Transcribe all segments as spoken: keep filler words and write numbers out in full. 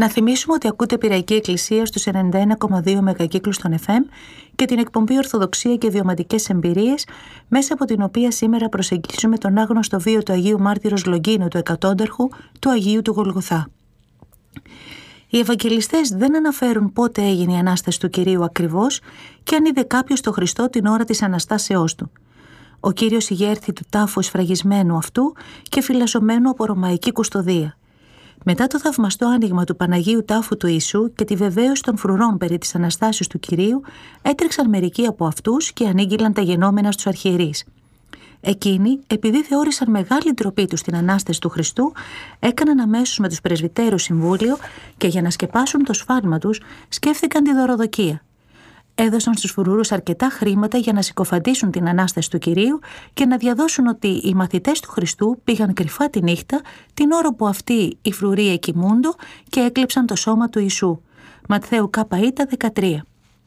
Να θυμίσουμε ότι ακούτε Πειραϊκή Εκκλησία στους ενενήντα ένα κόμμα δύο μεγακύκλους των εφ εμ και την εκπομπή Ορθοδοξία και Βιωματικές Εμπειρίες, μέσα από την οποία σήμερα προσεγγίζουμε τον άγνωστο βίο του Αγίου Μάρτυρος Λογκίνου του Εκατόνταρχου, του Αγίου του Γολγοθά. Οι Ευαγγελιστές δεν αναφέρουν πότε έγινε η Ανάσταση του Κυρίου ακριβώς και αν είδε κάποιος τον Χριστό την ώρα της Αναστάσεώς του. Ο Κύριος ηγέρθη του τάφου σφραγισμένου αυτού και φυλασσομένου από ρωμαϊκή κουστοδία. Μετά το θαυμαστό άνοιγμα του Παναγίου Τάφου του Ιησού και τη βεβαίωση των φρουρών περί της Αναστάσεως του Κυρίου, έτρεξαν μερικοί από αυτούς και ανήγγυλαν τα γενόμενα στους αρχιερείς. Εκείνοι, επειδή θεώρησαν μεγάλη ντροπή τους την Ανάσταση του Χριστού, έκαναν αμέσως με τους πρεσβυτέρους συμβούλιο και για να σκεπάσουν το σφάλμα τους, σκέφθηκαν τη δωροδοκία. Έδωσαν στους φρουρούς αρκετά χρήματα για να συκοφαντήσουν την Ανάσταση του Κυρίου και να διαδώσουν ότι οι μαθητές του Χριστού πήγαν κρυφά τη νύχτα, την ώρα που αυτοί οι φρουροί εκοιμούντο και έκλεψαν το σώμα του Ιησού. Ματθαίου ΚΙ δεκατρία.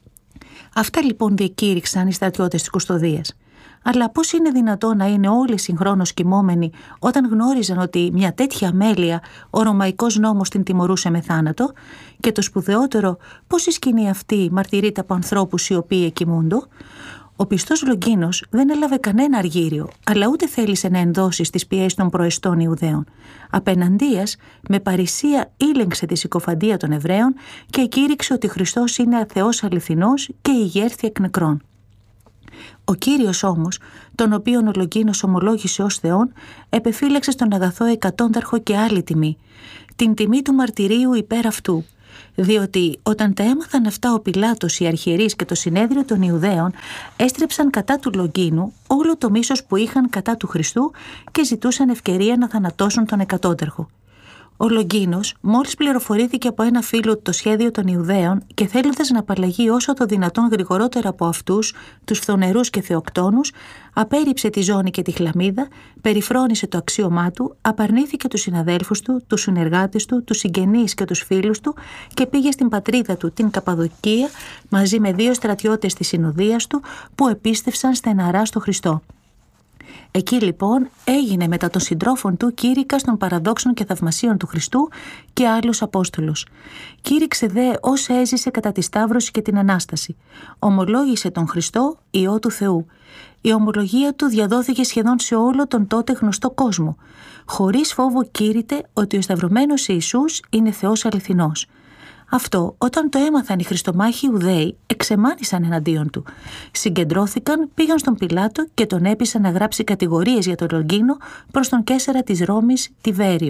Αυτά λοιπόν διακήρυξαν οι στρατιώτες της κουστοδίας. Αλλά πώς είναι δυνατόν να είναι όλοι συγχρόνως κοιμόμενοι όταν γνώριζαν ότι μια τέτοια αμέλεια ο ρωμαϊκός νόμος την τιμωρούσε με θάνατο, και το σπουδαιότερο, πώς η σκηνή αυτή μαρτυρείται από ανθρώπους οι οποίοι εκοιμούντο? Ο πιστός Λογκίνος δεν έλαβε κανένα αργύριο, αλλά ούτε θέλησε να ενδώσει στις πιέσεις των προεστών Ιουδαίων. Απέναντίας, με παρησία ήλεγξε τη συκοφαντία των Εβραίων και κήρυξε ότι Χριστός είναι Θεός αληθινός και ηγέρθη εκ νεκρών. Ο Κύριος όμως, τον οποίον ο Λογκίνος ομολόγησε ως Θεόν, επεφύλαξε στον αγαθό Εκατόνταρχο και άλλη τιμή, την τιμή του μαρτυρίου υπέρ αυτού, διότι όταν τα έμαθαν αυτά ο Πιλάτος, οι αρχιερείς και το συνέδριο των Ιουδαίων έστρεψαν κατά του Λογκίνου όλο το μίσος που είχαν κατά του Χριστού και ζητούσαν ευκαιρία να θανατώσουν τον Εκατόνταρχο. Ο Λογκίνος, μόλις πληροφορήθηκε από ένα φίλο του το σχέδιο των Ιουδαίων και θέλοντας να απαλλαγεί όσο το δυνατόν γρηγορότερα από αυτούς, τους φθονερούς και θεοκτόνους, απέρριψε τη ζώνη και τη χλαμίδα, περιφρόνησε το αξίωμά του, απαρνήθηκε τους συναδέλφους του, τους συνεργάτες του, τους συγγενείς και τους φίλους του και πήγε στην πατρίδα του, την Καπαδοκία, μαζί με δύο στρατιώτες της συνοδείας του που επίστευσαν στεναρά στο Χριστό. Εκεί λοιπόν έγινε μετά των συντρόφων του κήρυκας των παραδόξων και θαυμασίων του Χριστού και άλλος Απόστολος. Κήρυξε δε όσα έζησε κατά τη Σταύρωση και την Ανάσταση. Ομολόγησε τον Χριστό Υιό του Θεού. Η ομολογία του διαδόθηκε σχεδόν σε όλο τον τότε γνωστό κόσμο. Χωρίς φόβο κήρυτε ότι ο σταυρωμένος Ιησούς είναι Θεός αληθινός. Αυτό, όταν το έμαθαν οι Χριστομάχοι Ιουδαίοι, εξεμάνησαν εναντίον του. Συγκεντρώθηκαν, πήγαν στον Πιλάτο και τον έπεισαν να γράψει κατηγορίες για τον Λογκίνο προς τον Καίσαρα της Ρώμης Τιβέριο.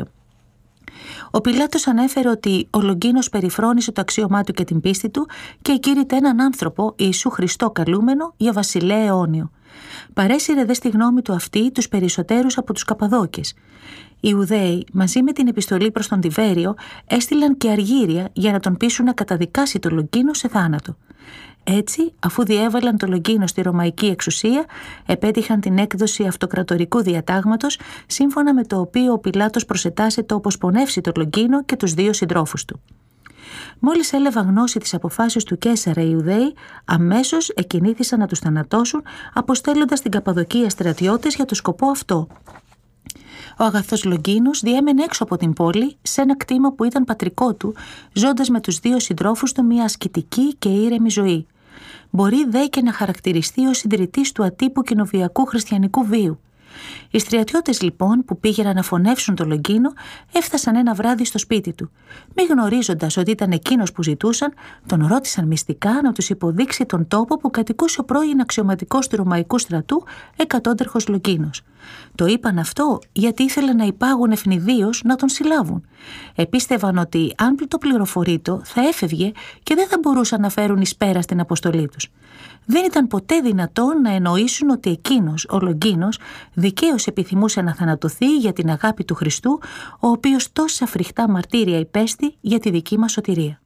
Ο Πιλάτος ανέφερε ότι ο Λογκίνος περιφρόνησε το αξίωμά του και την πίστη του και εκήρυτε έναν άνθρωπο, Ιησού Χριστό καλούμενο, για βασιλέα αιώνιο. Παρέσυρε δε στη γνώμη του αυτή τους περισσότερους από τους Καπαδόκες. Οι Ιουδαίοι, μαζί με την επιστολή προς τον Τιβέριο, έστειλαν και αργύρια για να τον πείσουν να καταδικάσει τον Λογκίνο σε θάνατο. Έτσι, αφού διέβαλαν τον Λογκίνο στη ρωμαϊκή εξουσία, επέτυχαν την έκδοση αυτοκρατορικού διατάγματος, σύμφωνα με το οποίο ο Πιλάτος προσετάσε το οπωσπονεύσει τον Λογκίνο και τους δύο συντρόφους του. Μόλις έλαβαν γνώση της αποφάσεως του Καίσαρα οι Ιουδαίοι, αμέσως εκκινήθησαν να τους θανατώσουν, αποστέλλοντας στην Καπαδοκία στρατιώτες για το σκοπό αυτό. Ο αγαθός Λογκίνος διέμενε έξω από την πόλη, σε ένα κτήμα που ήταν πατρικό του, ζώντας με τους δύο συντρόφους του μια ασκητική και ήρεμη ζωή. Μπορεί δε και να χαρακτηριστεί ως συντηρητής του ατύπου κοινοβιακού χριστιανικού βίου. Οι στρατιώτες λοιπόν που πήγαιναν να φωνεύσουν τον Λογκίνο έφτασαν ένα βράδυ στο σπίτι του. Μη γνωρίζοντας ότι ήταν εκείνος που ζητούσαν, τον ρώτησαν μυστικά να τους υποδείξει τον τόπο που κατοικούσε ο πρώην αξιωματικός του Ρωμαϊκού στρατού, Εκατόνταρχος Λογκίνος. Το είπαν αυτό γιατί ήθελαν να υπάγουν ευνηδίως να τον συλλάβουν. Επίστευαν ότι αν το πληροφορείτο θα έφευγε και δεν θα μπορούσαν να φέρουν εις πέρα στην αποστολή τους. Δεν ήταν ποτέ δυνατόν να εννοήσουν ότι εκείνος, ο Λογκίνος, δικαίως επιθυμούσε να θανατωθεί για την αγάπη του Χριστού, ο οποίος τόσα φρικτά μαρτύρια υπέστη για τη δική μας σωτηρία.